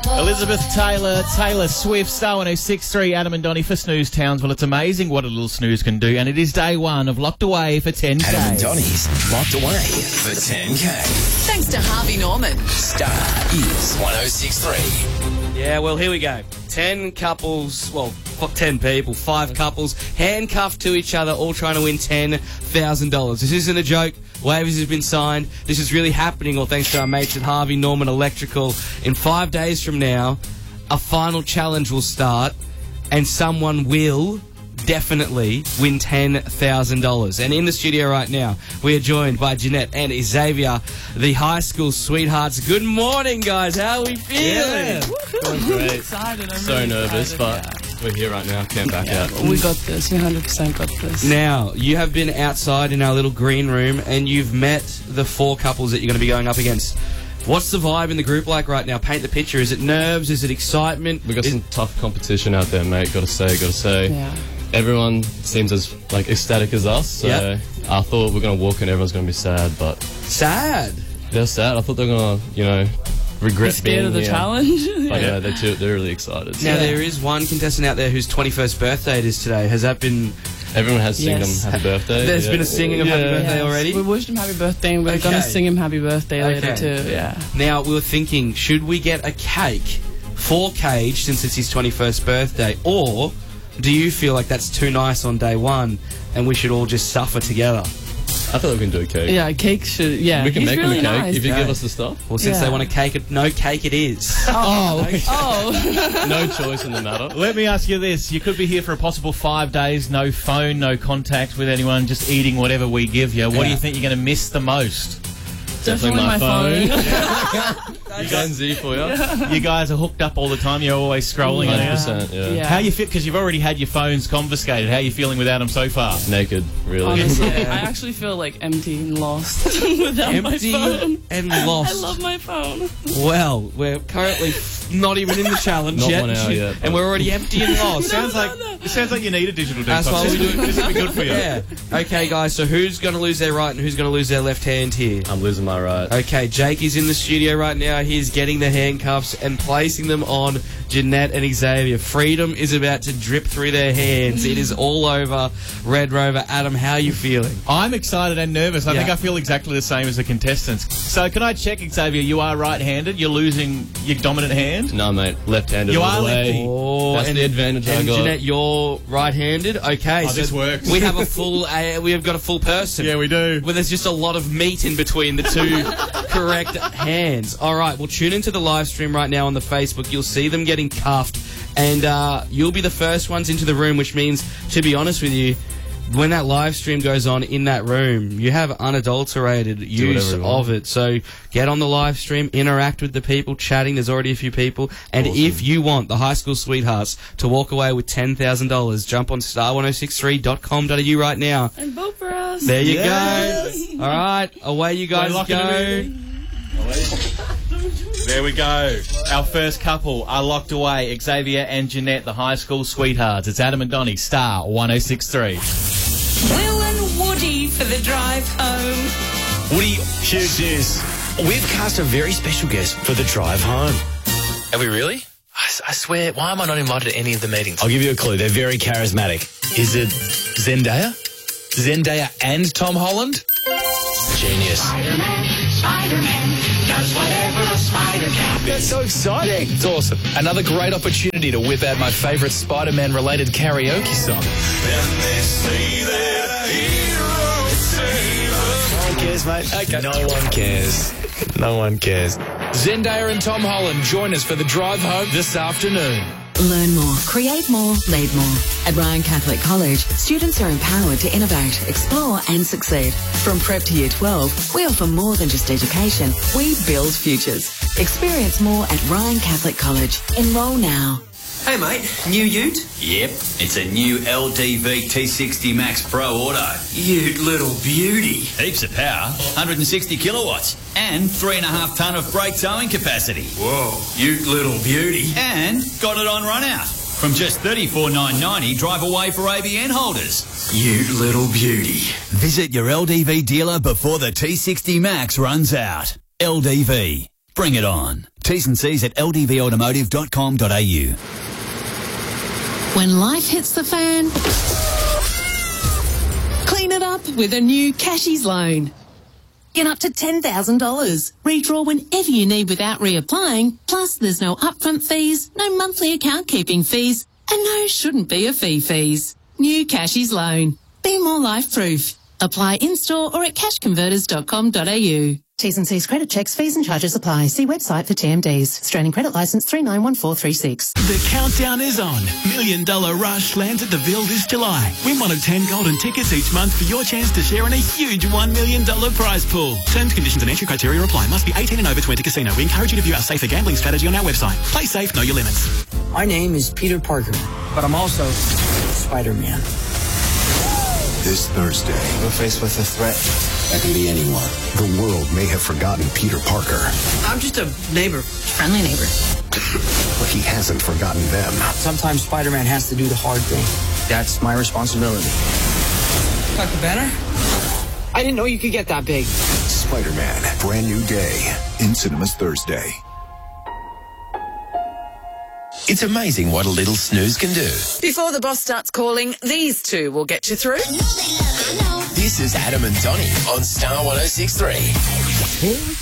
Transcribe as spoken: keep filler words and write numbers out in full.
Elizabeth Taylor, Taylor Swift, Star one oh six point three, Adam and Donnie for Snooze Townsville. It's amazing what a little snooze can do, and it is day one of Locked Away for ten K. Adam and Donnie's Locked Away for ten K. Thanks to Harvey Norman. Star is one oh six point three. Yeah, well, here we go. Ten couples, well, ten people, five couples, handcuffed to each other, all trying to win ten thousand dollars. This isn't a joke. Waivers has been signed. This is really happening, all thanks to our mates at Harvey Norman Electrical. In five days from now, a final challenge will start, and someone will definitely win ten thousand dollars. And in the studio right now, we are joined by Jeanette and Xavier, the high school sweethearts. Good morning, guys. How are we feeling? Yeah. Feeling great. Excited. I'm So really nervous, excited, but yeah. we're here right now. Can't back Yeah, out. we got this. We one hundred percent got this. Now, you have been outside in our little green room, and you've met the four couples that you're going to be going up against. What's the vibe in the group like right now? Paint the picture. Is it nerves? Is it excitement? We got Is- some tough competition out there, mate. Got to say, got to say. Yeah. Everyone seems as like ecstatic as us. So Yep. I thought we are gonna walk in, everyone's gonna be sad, but sad. they're sad. I thought they were gonna, you know, regret You're scared being of the here. challenge? But yeah, they're too, they're really excited. Now, Yeah. there is one contestant out there whose twenty-first birthday it is today. Has that been... Everyone has sung Yes. them happy birthday. There's yeah. been a singing of happy Yeah. birthday Yes. already? We wished him happy birthday, and we're Okay. going to sing him happy birthday later Okay. too, yeah. Now, we were thinking, should we get a cake for Cage since it's his twenty-first birthday, or do you feel like that's too nice on day one and we should all just suffer together? I thought we can do a cake. Yeah, cake should, yeah. We can He's make really them a cake nice. if you Okay. give us the stuff. Well, since Yeah. they want a cake, it- no cake it is. Oh, oh. No choice in the matter. Let me ask you this. You could be here for a possible five days, no phone, no contact with anyone, just eating whatever we give you. What Yeah. do you think you're going to miss the most? Definitely my phone. You Gen Z for you. You guys are hooked up all the time. You're always scrolling. one hundred around. percent, yeah. Yeah. How you fit? Because you've already had your phones confiscated. How are you feeling without them so far? Naked, really. Honestly, Yeah. I actually feel like empty and lost without Empty my phone. and I lost. love my phone. Well, we're currently not even in the challenge Not yet, one hour yet, and but- we're already empty and lost. Sounds like it sounds like you need a digital detox. That's why we This do would- This would be good for you. Yeah. Okay, guys, so who's going to lose their right and who's going to lose their left hand here? I'm losing my right. Okay, Jake is in the studio right now. He's getting the handcuffs and placing them on Jeanette and Xavier. Freedom is about to drip through their hands. It is all over. Red Rover, Adam, how are you feeling? I'm excited and nervous. I Yeah. think I feel exactly the same as the contestants. So can I check, Xavier, you are right-handed? You're losing your dominant hand? No, mate. Left-handed You all are the way. lefty. Oh, That's and, the advantage I and got. Jeanette, you're right-handed. Okay, Oh, so this works. we have a full. Uh, we have got a full person. Yeah, we do. Well, there's just a lot of meat in between the two correct hands. All right, well, tune into the live stream right now on the Facebook. You'll see them getting cuffed, and uh, you'll be the first ones into the room, which means, to be honest with you, when that live stream goes on in that room, you have unadulterated use whatever you want. of it. So get on the live stream, interact with the people, chatting. There's already a few people. And Awesome. if you want the high school sweethearts to walk away with ten thousand dollars, jump on star one oh six three dot com dot a u right now. And vote for us. There you Yes. go. All right, away you guys We're locking go. them There we go. Our first couple are locked away. Xavier and Jeanette, the high school sweethearts. It's Adam and Donnie, Star one oh six point three. Will and Woody for the drive home. Woody, huge news. We've cast a very special guest for the drive home. Have we really? I, s- I swear, why am I not invited to any of the meetings? I'll give you a clue. They're very charismatic. Is it Zendaya? Zendaya and Tom Holland? Genius. That's so exciting. It's awesome. Another great opportunity to whip out my favourite Spider-Man related karaoke song. No one cares, mate. Okay. No one cares. No one cares. Zendaya and Tom Holland join us for the drive home this afternoon. Learn more, create more, lead more. At Ryan Catholic College, students are empowered to innovate, explore and succeed. From prep to year twelve, we offer more than just education. We build futures. Experience more at Ryan Catholic College. Enroll now. Hey mate, new ute? Yep, it's a new L D V T sixty Max Pro Auto. Ute little beauty. Heaps of power, one hundred sixty kilowatts, and three and a half tonne of brake towing capacity. Whoa, ute little beauty. And got it on run out. From just thirty-four thousand nine hundred ninety, drive away for A B N holders. Ute little beauty. Visit your L D V dealer before the T sixty Max runs out. L D V. Bring it on. T's and C's at l d v automotive dot com dot a u. When life hits the fan, clean it up with a new Cashies loan. Get up to ten thousand dollars. Redraw whenever you need without reapplying. Plus, there's no upfront fees, no monthly account keeping fees, and no shouldn't be a fee fees. New Cashies loan. Be more life-proof. Apply in-store or at cash converters dot com dot a u. T's and C's credit checks, fees and charges apply. See website for T M Ds. Australian Credit Licence three nine one four three six. The countdown is on. Million Dollar Rush lands at the Ville this July. Win one of ten golden tickets each month for your chance to share in a huge one million dollars prize pool. Terms, conditions and entry criteria apply. Must be eighteen and over to enter casino. We encourage you to view our safer gambling strategy on our website. Play safe, know your limits. My name is Peter Parker, but I'm also Spider-Man. This Thursday, We're faced with a threat. that can be anyone. The world may have forgotten Peter Parker, I'm just a neighbor, friendly neighbor. but he hasn't forgotten them. Sometimes Spider-Man has to do the hard thing. That's my responsibility. Doctor Banner? I didn't know you could get that big. Spider-Man, brand new day, in cinemas Thursday. It's amazing what a little snooze can do. Before the boss starts calling, these two will get you through. This is Adam and Donnie on Star one oh six three.